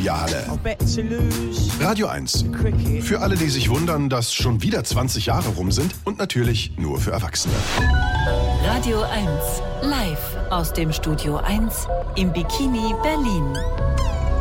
Olympiahalle. Radio 1. Für alle, die sich wundern, dass schon wieder 20 Jahre rum sind und natürlich nur für Erwachsene. Radio 1. Live aus dem Studio 1 im Bikini Berlin.